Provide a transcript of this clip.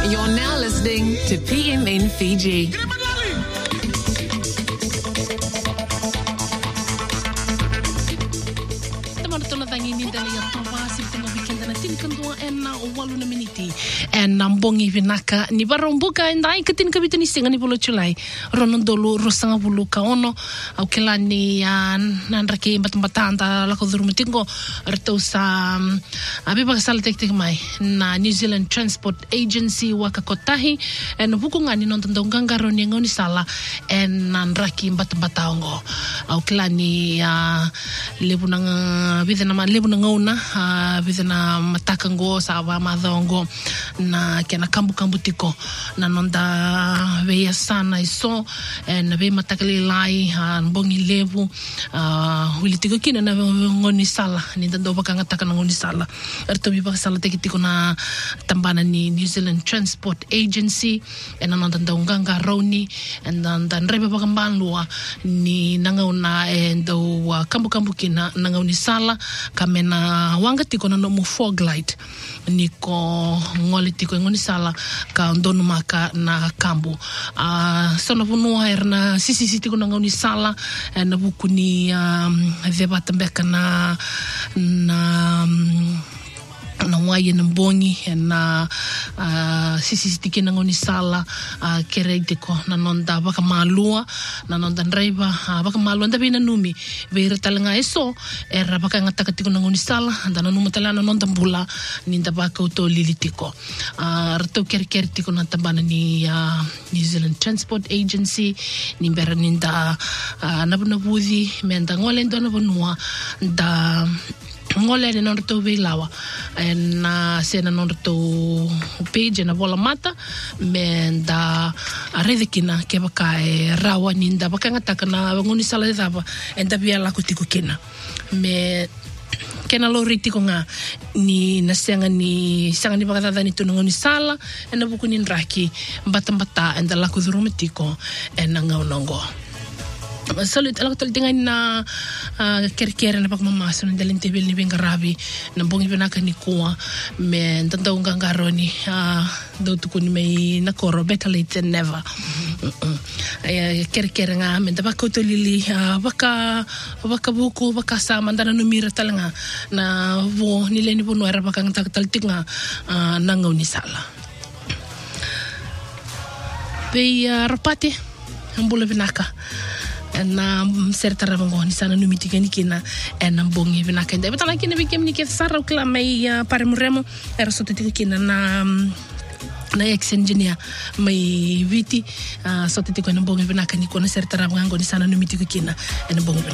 You're now listening to PMN Fiji. En nambongi vinaka ni barombuka ndai katin kabita ni singa ni bolo chulai ronondolo rosanga bulu kaono au kelani nandrake batanda la koduru mitingo rto sa abiba sala tek mai na New Zealand Transport Agency wakakotahi en bukunga ni nontando ngangaro ni ngoni sala en nandraki batataongo au kelani lebunang videna lebunang ona videna matakango sa wa madongo na kena kambu tiko na nonda veia sana iso na ve matakali lai bongi levu wili tiko kina na ngoni sala ni tando bakanga taka ngoni sala erto bi baka sala tiko na tambana ni New Zealand Transport Agency na nonda nganga roni na rebe baka mbalua ni nangauna endo kambu kina nangauni sala kamena wanga tiko na no fog light niko ngole tiko ngoni sala ka ndonu maka na kambu sono punua erna sisi tiko na ngoni sala na buku ni debata mbeka na wai na mbongi na sisi tiki na ngoni sala kere tiko na nonda baka malua na nonda driver baka malua ndabi na numi veira talanga eso era baka ngataka tiko na ngoni sala ndana numa talana nonda mbula ninda baka uto lili tiko rato kere tiko na tambana ni New Zealand Transport Agency ni mbera ninda nabudhi menda ngole ndona bonua da ngole ne non to veilawa na sena non to page na bola mata menda aredikina ke baka rawa ninda baka ngataka na ngoni sala dava enda bia la kutiko kina me kena lori tiko nga ni nasanga ni baka dani to ngoni sala enda buku ni ndraki mbata enda la kuduru tiko ena ngaunongo. Salut ala ko tinga na kerkere na pagmamaso ng dalin tibil ni Bengarabi na bongi binaka ni kuwa me tanda ngangaro ni do to kun may nakoro better late than never kerkere nga me daba ko to lili baka buku baka sa mandana numira talanga na vo nile ni bono era baka ngtal tinga nangaw ni sala be rapate ambula binaka na certa ravango ni sana numitika ni kina en ambongi vinaka nda betala kina bikem ni ke sarra kla mai pare muremo era sotetika kina na ex engineer mai viti sotetika na ambongi vinaka ni kona certa ravango ni sana numitika kina en ambongi